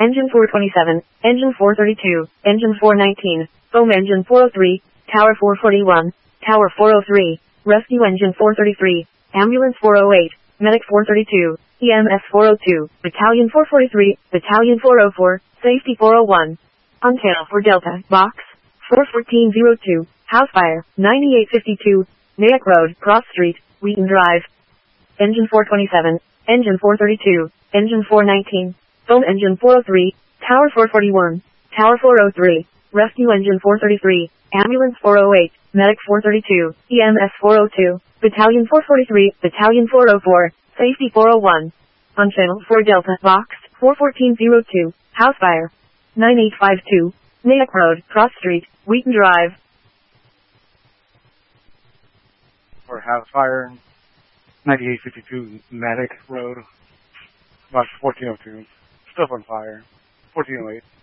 Engine 427, Engine 432, Engine 419, Foam Engine 403, Tower 441, Tower 403, Rescue Engine 433, Ambulance 408, Medic 432, EMS 402, Battalion 443, Battalion 404, Safety 401. On channel 4 Delta, Box 41402, House Fire, 9852, Nyack Road, Cross Street, Wheaton Drive. Engine 427, Engine 432, Engine 419, Foam Engine 403, Tower 441, Tower 403, Rescue Engine 433, Ambulance 408, Medic 432, EMS 402, Battalion 443, Battalion 404, Safety 401. On channel 4 Delta, Box 41402, House Fire, 9852, Nyack Road, Cross Street, Wheaton Drive. For House Fire, 9852 Nyack Road, Box 1402, still on fire, 1408.